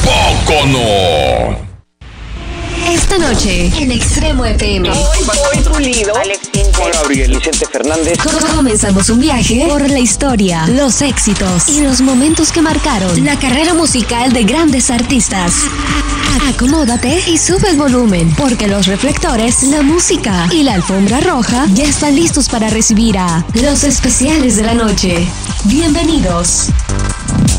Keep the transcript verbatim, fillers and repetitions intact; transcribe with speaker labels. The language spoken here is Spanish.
Speaker 1: poco no!
Speaker 2: Esta noche, en Extremo F M.
Speaker 3: Soy Pulido, Alex Sintek,
Speaker 4: Gabriel Vicente Fernández.
Speaker 2: Comenzamos un viaje por la historia, los éxitos y los momentos que marcaron la carrera musical de grandes artistas. Acomódate y sube el volumen, porque los reflectores, la música y la alfombra roja ya están listos para recibir a los especiales de la noche. Bienvenidos.